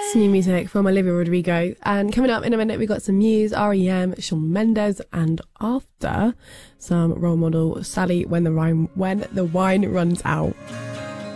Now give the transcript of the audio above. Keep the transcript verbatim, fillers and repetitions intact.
That's new music from Olivia Rodrigo. And coming up in a minute, we got some Muse, R E M, Shawn Mendes, and after some Role Model, Sally, When the Wine, when the wine Runs Out.